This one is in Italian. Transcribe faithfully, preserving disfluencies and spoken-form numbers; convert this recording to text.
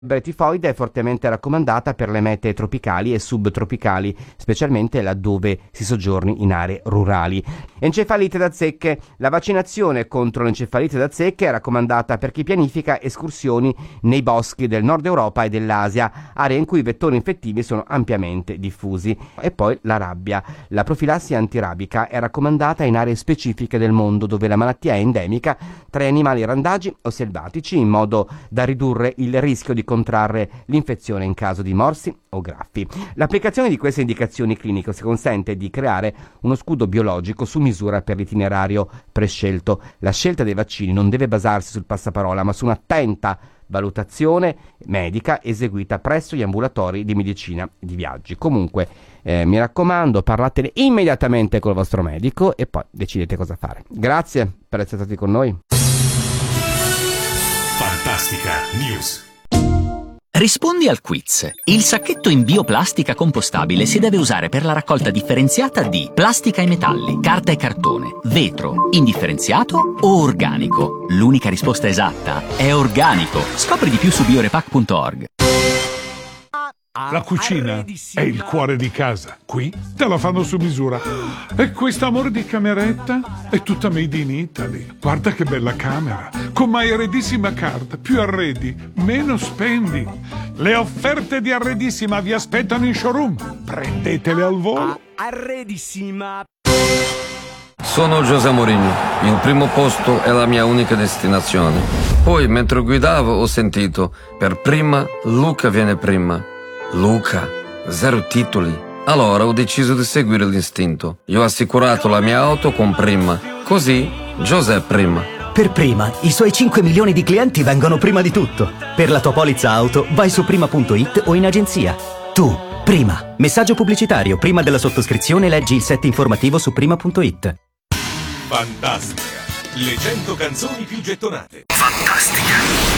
Tifoide è fortemente raccomandata per le mete tropicali e subtropicali, specialmente laddove si soggiorni in aree rurali. Encefalite da zecche. La vaccinazione contro l'encefalite da zecche è raccomandata per chi pianifica escursioni nei boschi del nord Europa e dell'Asia, aree in cui i vettori infettivi sono ampiamente diffusi. E poi la rabbia. La profilassi antirabica è raccomandata in aree specifiche del mondo dove la malattia è endemica tra animali randagi o selvatici, in modo da ridurre il rischio di contrarre l'infezione in caso di morsi o graffi. L'applicazione di queste indicazioni cliniche si consente di creare uno scudo biologico su misura per l'itinerario prescelto. La scelta dei vaccini non deve basarsi sul passaparola, ma su un'attenta valutazione medica eseguita presso gli ambulatori di medicina di viaggi. Comunque, eh, mi raccomando, parlatene immediatamente col vostro medico e poi decidete cosa fare. Grazie per essere stati con noi. Fantastica News. Rispondi al quiz. Il sacchetto in bioplastica compostabile si deve usare per la raccolta differenziata di plastica e metalli, carta e cartone, vetro, indifferenziato o organico. L'unica risposta esatta è organico. Scopri di più su biorepac punto org. La cucina è il cuore di casa. Qui te la fanno su misura. E questo amore di cameretta è tutta made in Italy. Guarda che bella camera. Con My Arredissima Card. Più arredi, meno spendi. Le offerte di Arredissima vi aspettano in showroom. Prendetele al volo. Arredissima. Sono José Mourinho. Il primo posto è la mia unica destinazione. Poi, mentre guidavo, ho sentito: per prima, Luca viene prima. Luca, zero titoli. Allora ho deciso di seguire l'istinto. Io ho assicurato la mia auto con Prima. Così, José Prima. Per Prima, i suoi cinque milioni di clienti vengono prima di tutto. Per la tua polizza auto, vai su prima punto it o in agenzia. Tu, Prima. Messaggio pubblicitario. Prima della sottoscrizione leggi il set informativo su prima punto it. Fantastica. Le cento canzoni più gettonate. Fantastica.